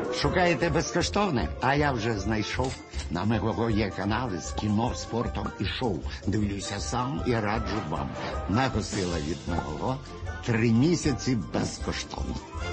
Шукаєте безкоштовне? А я вже знайшов. На Мегаго є канали з кіно, спортом і шоу. Дивлюся сам і раджу вам. Мегосила від Мегаго. 3 місяці безкоштовно.